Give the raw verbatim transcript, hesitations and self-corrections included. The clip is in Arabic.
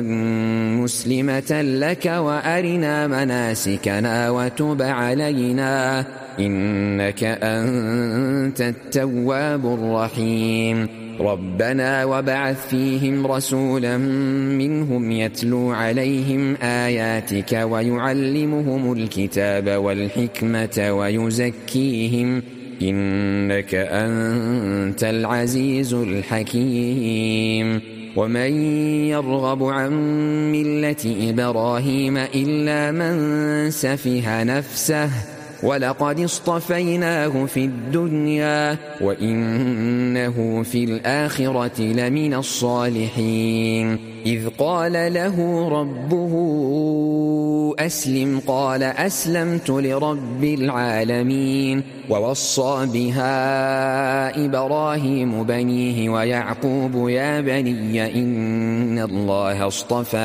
مسلمة لك وأرنا مناسكنا وتب علينا إنك أنت التواب الرحيم ربنا وابعث فيهم رسولا منهم يتلو عليهم آياتك ويعلمهم الكتاب والحكمة ويزكيهم إنك أنت العزيز الحكيم ومن يرغب عن ملة إبراهيم إلا من سفه نفسه ولقد اصطفيناه في الدنيا وإنه في الآخرة لمن الصالحين إذ قال له ربه أسلم قال أسلمت لرب العالمين ووصى بها إبراهيم بنيه ويعقوب يا بني إن الله اصطفى